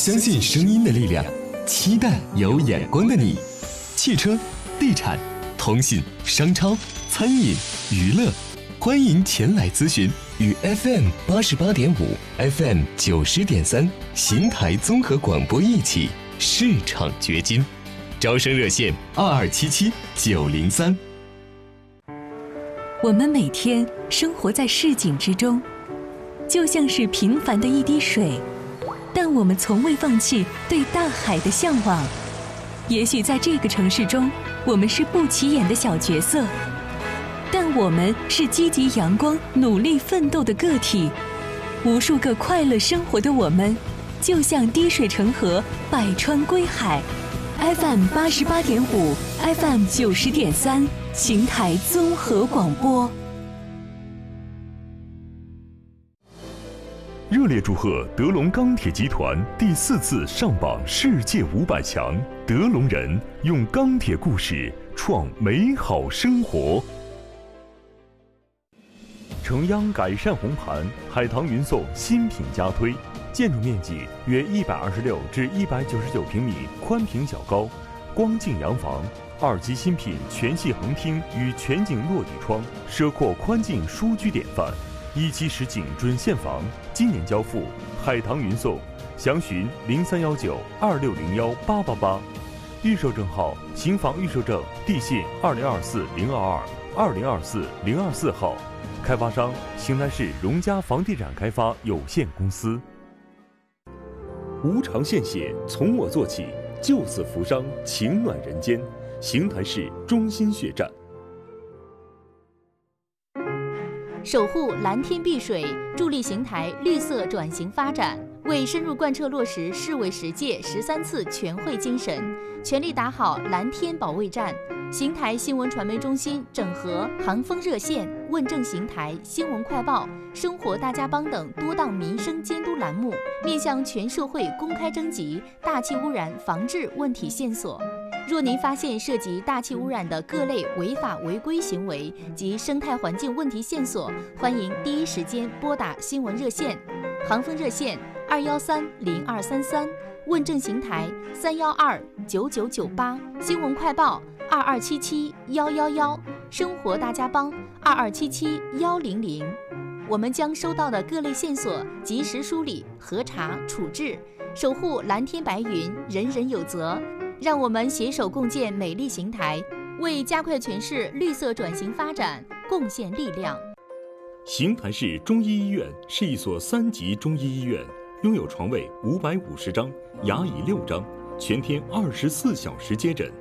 相信声音的力量，期待有眼光的你。汽车、地产、通信、商超、餐饮、娱乐，欢迎前来咨询，与 FM 88.5、FM 90.3邢台综合广播一起市场掘金。招生热线2277-903。 我们每天生活在市井之中，就像是平凡的一滴水，但我们从未放弃对大海的向往。也许在这个城市中，我们是不起眼的小角色，但我们是积极阳光、努力奋斗的个体。无数个快乐生活的我们，就像滴水成河，百川归海。FM 88.5、FM 90.3，邢台综合广播。 热烈祝贺德龙钢铁集团第4次上榜世界500强，德龙人用钢铁故事创美好生活。城央改善红盘，海棠云颂新品加推，建筑面积约126至199平米，宽平小高，光净洋房，2级新品全系横厅与全景落地窗，奢阔宽净舒居典范。1期实景准现房，今年交付，海棠云颂，详询031926018888。预售证号：新房预售证，地信2024-022、2024-024号，开发商：邢台市荣嘉房地产开发有限公司。无偿献血，从我做起，救死扶伤，情暖人间。邢台市中心血站。 守护蓝天碧水，助力邢台绿色转型发展，为深入贯彻落实市委10届13次全会精神，全力打好蓝天保卫战。邢台新闻传媒中心整合航风热线、问政邢台、新闻快报、生活大家帮等多档民生监督栏目，面向全社会公开征集大气污染防治问题线索。若您发现涉及大气污染的各类违法违规行为及生态环境问题线索，欢迎第一时间拨打新闻热线，航风热线213-0233，问政邢台312-9998，新闻快报2277-111，生活大家帮2277-100。我们将收到的各类线索及时梳理、核查、处置，守护蓝天白云，人人有责。让我们携手共建美丽邢台，为加快全市绿色转型发展贡献力量。 邢台市中医医院是一所3级中医医院，拥有床位550张，牙椅6张，全天24小时接诊。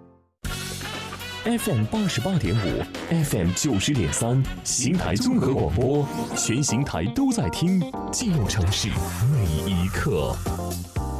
FM 88.5、FM 90.3，邢台综合广播，全邢台都在听，记录城市每一刻。